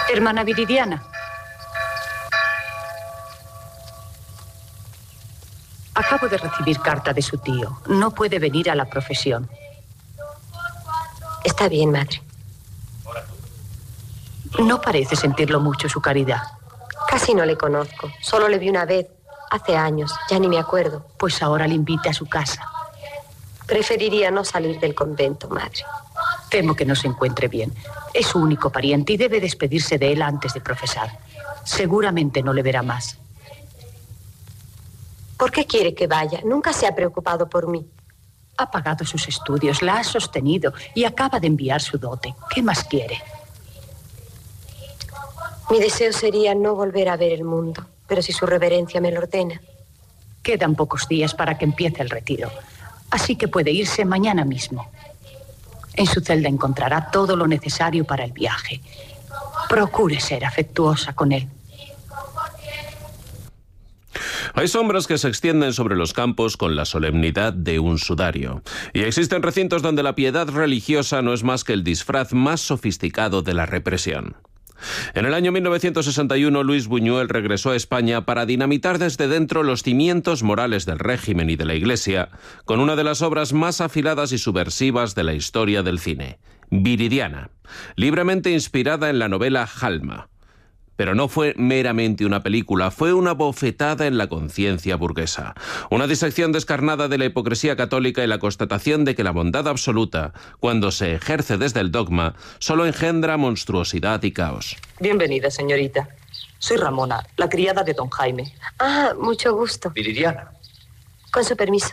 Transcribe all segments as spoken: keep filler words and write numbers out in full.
Hermana Viridiana. Acabo de recibir carta de su tío. No puede venir a la profesión. Está bien, madre. No parece sentirlo mucho su caridad. Casi no le conozco. Solo le vi una vez, hace años. Ya ni me acuerdo. Pues ahora le invite a su casa. Preferiría no salir del convento, madre. Temo que no se encuentre bien. Es su único pariente y debe despedirse de él antes de profesar. Seguramente no le verá más. ¿Por qué quiere que vaya? Nunca se ha preocupado por mí. Ha pagado sus estudios, la ha sostenido y acaba de enviar su dote. ¿Qué más quiere? Mi deseo sería no volver a ver el mundo, pero si su reverencia me lo ordena. Quedan pocos días para que empiece el retiro, así que puede irse mañana mismo. En su celda encontrará todo lo necesario para el viaje. Procure ser afectuosa con él. Hay sombras que se extienden sobre los campos con la solemnidad de un sudario. Y existen recintos donde la piedad religiosa no es más que el disfraz más sofisticado de la represión. En el año mil novecientos sesenta y uno, Luis Buñuel regresó a España para dinamitar desde dentro los cimientos morales del régimen y de la Iglesia, con una de las obras más afiladas y subversivas de la historia del cine, Viridiana, libremente inspirada en la novela Jalma. Pero no fue meramente una película, fue una bofetada en la conciencia burguesa. Una disección descarnada de la hipocresía católica y la constatación de que la bondad absoluta, cuando se ejerce desde el dogma, solo engendra monstruosidad y caos. Bienvenida, señorita. Soy Ramona, la criada de don Jaime. Ah, mucho gusto. Viridiana. Con su permiso.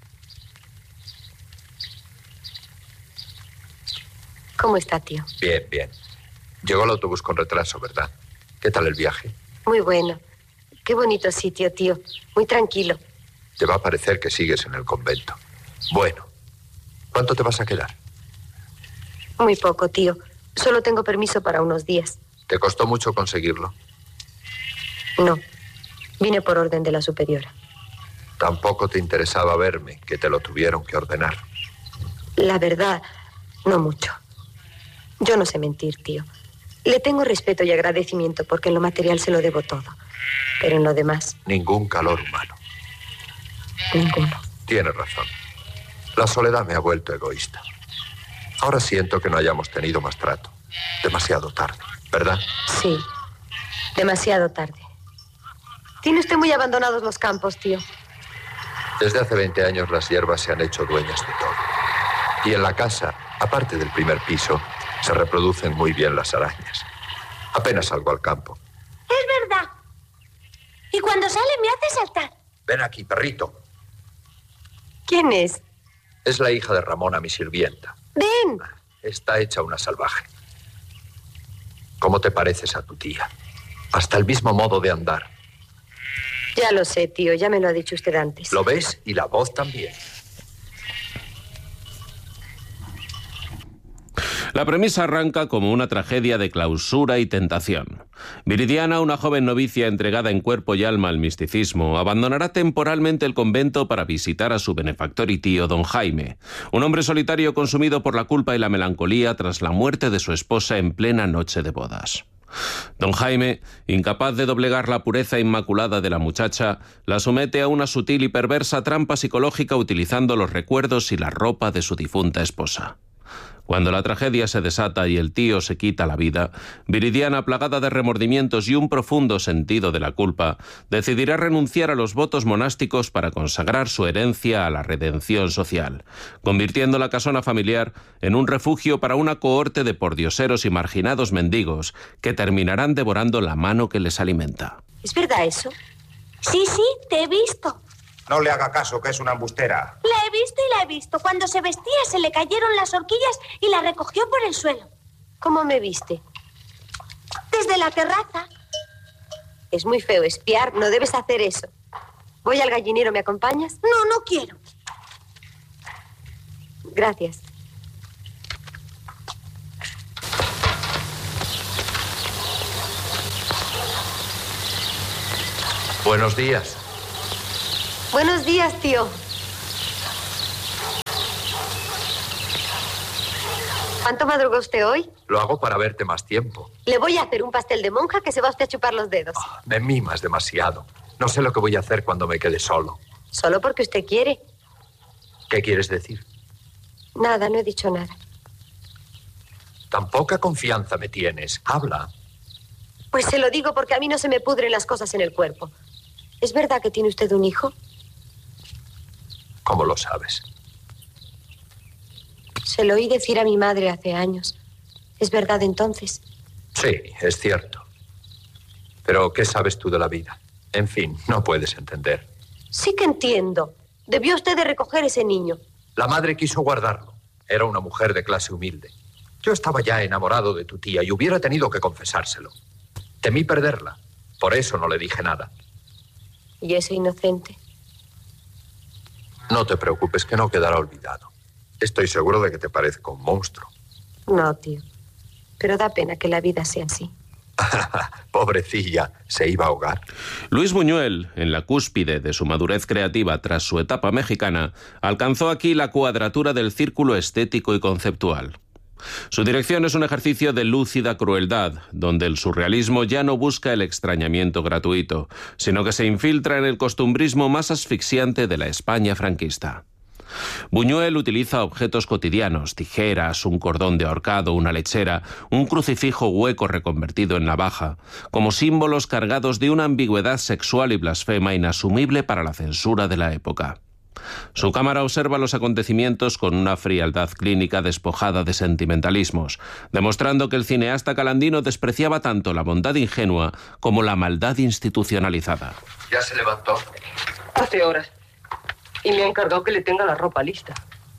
¿Cómo está, tío? Bien, bien. Llegó el autobús con retraso, ¿verdad? ¿Qué tal el viaje? Muy bueno. Qué bonito sitio, tío. Muy tranquilo. Te va a parecer que sigues en el convento. Bueno, ¿cuánto te vas a quedar? Muy poco, tío. Solo tengo permiso para unos días. ¿Te costó mucho conseguirlo? No. Vine por orden de la superiora. Tampoco te interesaba verme, que te lo tuvieron que ordenar. La verdad, no mucho. Yo no sé mentir, tío. Le tengo respeto y agradecimiento porque en lo material se lo debo todo. Pero en lo demás... Ningún calor humano. Ninguno. Tienes razón. La soledad me ha vuelto egoísta. Ahora siento que no hayamos tenido más trato. Demasiado tarde, ¿verdad? Sí, demasiado tarde. Tiene usted muy abandonados los campos, tío. Desde hace veinte años las hierbas se han hecho dueñas de todo. Y en la casa, aparte del primer piso, se reproducen muy bien las arañas. Apenas salgo al campo. Es verdad. Y cuando sale me hace saltar. Ven aquí, perrito. ¿Quién es? Es la hija de Ramona, mi sirvienta. Ven. Está hecha una salvaje. ¿Cómo te pareces a tu tía? Hasta el mismo modo de andar. Ya lo sé, tío. Ya me lo ha dicho usted antes. ¿Lo ves? Y la voz también. La premisa arranca como una tragedia de clausura y tentación. Viridiana, una joven novicia entregada en cuerpo y alma al misticismo, abandonará temporalmente el convento para visitar a su benefactor y tío, don Jaime, un hombre solitario consumido por la culpa y la melancolía tras la muerte de su esposa en plena noche de bodas. Don Jaime, incapaz de doblegar la pureza inmaculada de la muchacha, la somete a una sutil y perversa trampa psicológica utilizando los recuerdos y la ropa de su difunta esposa. Cuando la tragedia se desata y el tío se quita la vida, Viridiana, plagada de remordimientos y un profundo sentido de la culpa, decidirá renunciar a los votos monásticos para consagrar su herencia a la redención social, convirtiendo la casona familiar en un refugio para una cohorte de pordioseros y marginados mendigos que terminarán devorando la mano que les alimenta. ¿Es verdad eso? Sí, sí, te he visto. No le haga caso, que es una embustera. La he visto y la he visto. Cuando se vestía se le cayeron las horquillas y la recogió por el suelo. ¿Cómo me viste? Desde la terraza. Es muy feo espiar, no debes hacer eso. Voy al gallinero, ¿me acompañas? No, no quiero. Gracias. Buenos días. Buenos días, tío. ¿Cuánto madrugó usted hoy? Lo hago para verte más tiempo. Le voy a hacer un pastel de monja que se va usted a chupar los dedos. Oh, me mimas demasiado. No sé lo que voy a hacer cuando me quede solo. Solo porque usted quiere. ¿Qué quieres decir? Nada, no he dicho nada. Tan poca confianza me tienes. Habla. Pues se lo digo porque a mí no se me pudren las cosas en el cuerpo. ¿Es verdad que tiene usted un hijo? ¿Cómo lo sabes? Se lo oí decir a mi madre hace años. ¿Es verdad entonces? Sí, es cierto. Pero, ¿qué sabes tú de la vida? En fin, no puedes entender. Sí que entiendo. Debió usted de recoger ese niño. La madre quiso guardarlo. Era una mujer de clase humilde. Yo estaba ya enamorado de tu tía y hubiera tenido que confesárselo. Temí perderla. Por eso no le dije nada. ¿Y ese inocente? No te preocupes, que no quedará olvidado. Estoy seguro de que te parezco un monstruo. No, tío. Pero da pena que la vida sea así. Pobrecilla, se iba a ahogar. Luis Buñuel, en la cúspide de su madurez creativa tras su etapa mexicana, alcanzó aquí la cuadratura del círculo estético y conceptual. Su dirección es un ejercicio de lúcida crueldad, donde el surrealismo ya no busca el extrañamiento gratuito, sino que se infiltra en el costumbrismo más asfixiante de la España franquista. Buñuel utiliza objetos cotidianos, tijeras, un cordón de ahorcado, una lechera, un crucifijo hueco reconvertido en navaja, como símbolos cargados de una ambigüedad sexual y blasfema inasumible para la censura de la época. Su cámara observa los acontecimientos con una frialdad clínica despojada de sentimentalismos, demostrando que el cineasta calandino despreciaba tanto la bondad ingenua como la maldad institucionalizada. ¿Ya se levantó? Hace horas. Y me ha encargado que le tenga la ropa lista.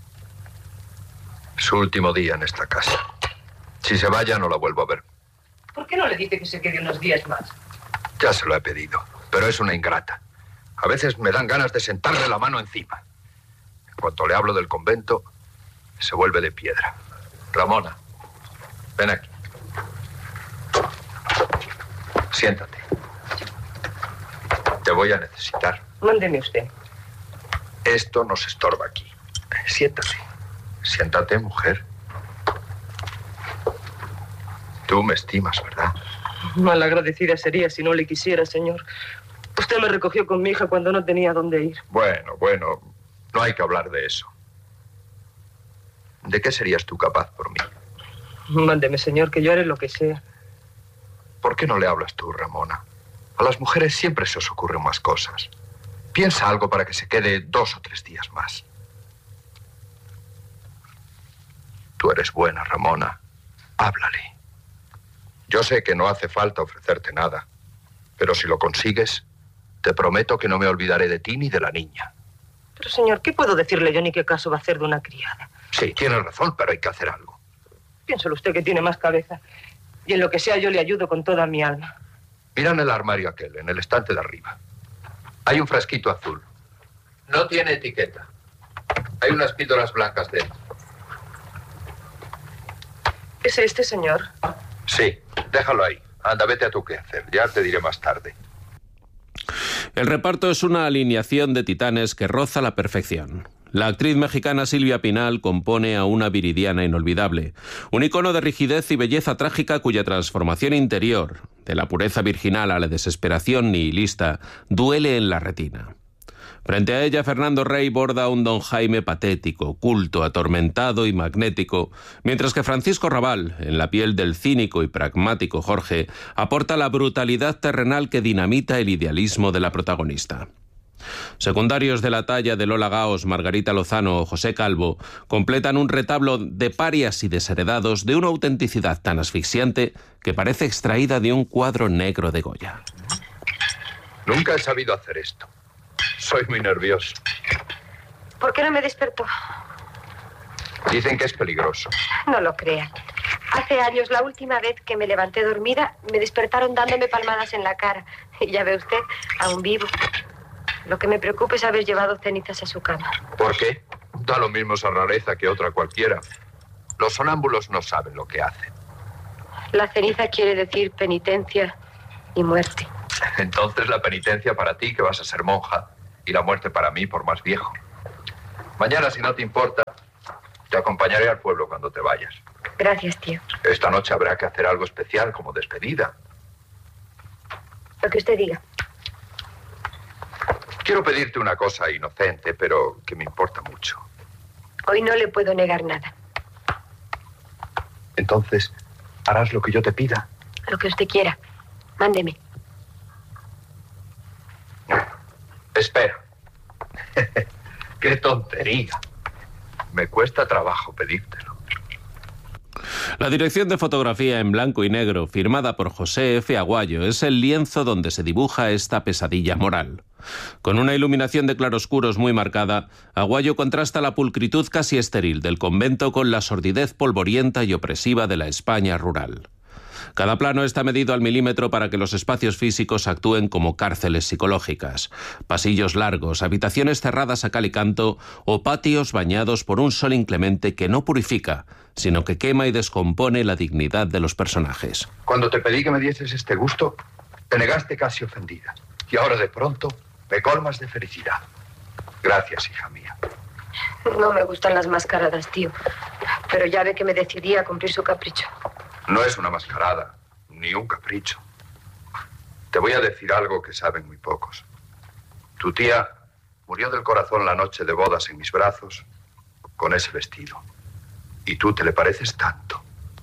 Su último día en esta casa. Si se va, ya no la vuelvo a ver. ¿Por qué no le dice que se quede unos días más? Ya se lo he pedido, pero es una ingrata. A veces me dan ganas de sentarle la mano encima. En cuanto le hablo del convento, se vuelve de piedra. Ramona, ven aquí. Siéntate. Te voy a necesitar. Mándeme usted. Esto nos estorba aquí. Siéntate. Siéntate, mujer. Tú me estimas, ¿verdad? Malagradecida sería si no le quisiera, señor. Usted me recogió con mi hija cuando no tenía dónde ir. Bueno, bueno, no hay que hablar de eso. ¿De qué serías tú capaz por mí? Mándeme, señor, que yo haré lo que sea. ¿Por qué no le hablas tú, Ramona? A las mujeres siempre se os ocurren más cosas. Piensa algo para que se quede dos o tres días más. Tú eres buena, Ramona. Háblale. Yo sé que no hace falta ofrecerte nada, pero si lo consigues, te prometo que no me olvidaré de ti ni de la niña. Pero, señor, ¿qué puedo decirle yo ni qué caso va a hacer de una criada? Sí, tienes razón, pero hay que hacer algo. Piénselo usted que tiene más cabeza. Y en lo que sea yo le ayudo con toda mi alma. Mira en el armario aquel, en el estante de arriba. Hay un frasquito azul. No tiene etiqueta. Hay unas píldoras blancas dentro. ¿Es este, señor? Sí, déjalo ahí. Anda, vete a tu quehacer. Ya te diré más tarde. El reparto es una alineación de titanes que roza la perfección. La actriz mexicana Silvia Pinal compone a una Viridiana inolvidable, un icono de rigidez y belleza trágica cuya transformación interior, de la pureza virginal a la desesperación nihilista, duele en la retina. Frente a ella, Fernando Rey borda un Don Jaime patético, culto, atormentado y magnético, mientras que Francisco Rabal, en la piel del cínico y pragmático Jorge, aporta la brutalidad terrenal que dinamita el idealismo de la protagonista. Secundarios de la talla de Lola Gaos, Margarita Lozano o José Calvo completan un retablo de parias y desheredados de una autenticidad tan asfixiante que parece extraída de un cuadro negro de Goya. Nunca he sabido hacer esto. Soy muy nervioso. ¿Por qué no me despertó? Dicen que es peligroso. No lo crea. Hace años, la última vez que me levanté dormida, me despertaron dándome palmadas en la cara. Y ya ve usted, aún vivo. Lo que me preocupa es haber llevado cenizas a su cama. ¿Por qué? Da lo mismo esa rareza que otra cualquiera. Los sonámbulos no saben lo que hacen. La ceniza quiere decir penitencia y muerte. Entonces la penitencia para ti, que vas a ser monja, y la muerte para mí, por más viejo. Mañana, si no te importa, te acompañaré al pueblo cuando te vayas. Gracias, tío. Esta noche habrá que hacer algo especial como despedida. Lo que usted diga. Quiero pedirte una cosa inocente, pero que me importa mucho. Hoy no le puedo negar nada. Entonces, ¿harás lo que yo te pida? Lo que usted quiera. Mándeme. Espera. ¡Qué tontería! Me cuesta trabajo pedírtelo. La dirección de fotografía en blanco y negro, firmada por José F. Aguayo, es el lienzo donde se dibuja esta pesadilla moral. Con una iluminación de claroscuros muy marcada, Aguayo contrasta la pulcritud casi estéril del convento con la sordidez polvorienta y opresiva de la España rural. Cada plano está medido al milímetro para que los espacios físicos actúen como cárceles psicológicas. Pasillos largos, habitaciones cerradas a cal y canto o patios bañados por un sol inclemente que no purifica, sino que quema y descompone la dignidad de los personajes. Cuando te pedí que me dieses este gusto, te negaste casi ofendida. Y ahora de pronto me colmas de felicidad. Gracias, hija mía. No me gustan las mascaradas, tío. Pero ya ve que me decidí a cumplir su capricho. No es una mascarada, ni un capricho. Te voy a decir algo que saben muy pocos. Tu tía murió del corazón la noche de bodas en mis brazos con ese vestido. Y tú te le pareces tanto.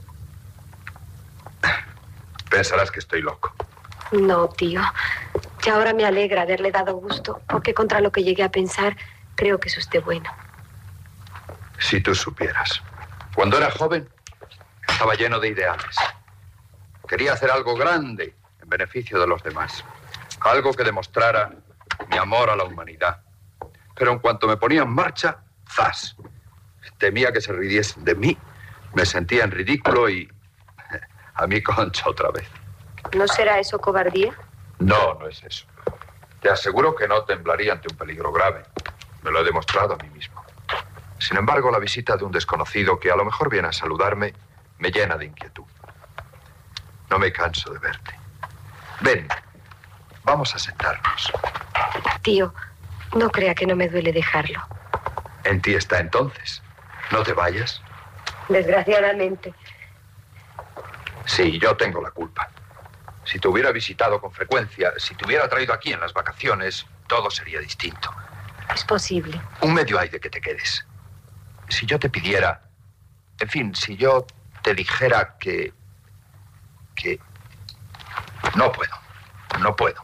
Pensarás que estoy loco. No, tío. Que ahora me alegra haberle dado gusto, porque contra lo que llegué a pensar, creo que es usted bueno. Si tú supieras. Cuando era joven, estaba lleno de ideales. Quería hacer algo grande en beneficio de los demás. Algo que demostrara mi amor a la humanidad. Pero en cuanto me ponía en marcha, ¡zas! Temía que se ridiesen de mí. Me sentía en ridículo y a mi concha otra vez. ¿No será eso cobardía? No, no es eso. Te aseguro que no temblaría ante un peligro grave. Me lo he demostrado a mí mismo. Sin embargo, la visita de un desconocido que a lo mejor viene a saludarme me llena de inquietud. No me canso de verte. Ven, vamos a sentarnos. Tío, no crea que no me duele dejarlo. En ti está entonces. No te vayas. Desgraciadamente. Sí, yo tengo la culpa. Si te hubiera visitado con frecuencia, si te hubiera traído aquí en las vacaciones, todo sería distinto. Es posible. Un medio hay de que te quedes. Si yo te pidiera... En fin, si yo te dijera que... que... No puedo. No puedo.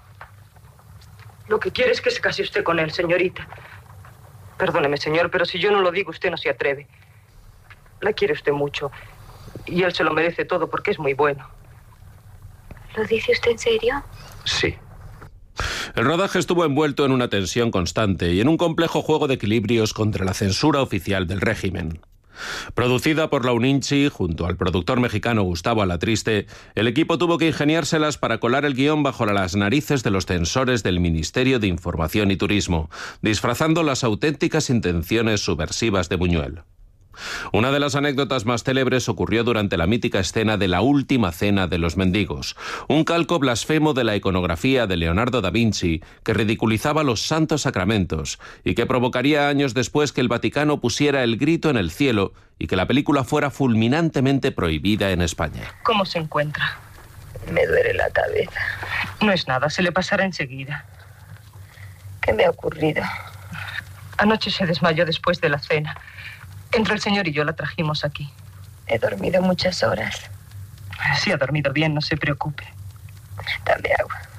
Lo que quiere es que se case usted con él, señorita. Perdóneme, señor, pero si yo no lo digo, usted no se atreve. La quiere usted mucho. Y él se lo merece todo porque es muy bueno. ¿Lo dice usted en serio? Sí. El rodaje estuvo envuelto en una tensión constante y en un complejo juego de equilibrios contra la censura oficial del régimen. Producida por la Uninchi, junto al productor mexicano Gustavo Alatriste, el equipo tuvo que ingeniárselas para colar el guión bajo las narices de los censores del Ministerio de Información y Turismo, disfrazando las auténticas intenciones subversivas de Buñuel. Una de las anécdotas más célebres ocurrió durante la mítica escena de la última cena de los mendigos, un calco blasfemo de la iconografía de Leonardo da Vinci que ridiculizaba los santos sacramentos y que provocaría años después que el Vaticano pusiera el grito en el cielo y que la película fuera fulminantemente prohibida en España. ¿Cómo se encuentra? Me duele la cabeza. No es nada, se le pasará enseguida. ¿Qué me ha ocurrido? Anoche se desmayó después de la cena. Entre el señor y yo la trajimos aquí. He dormido muchas horas. Sí, ha dormido bien, no se preocupe. Dame agua.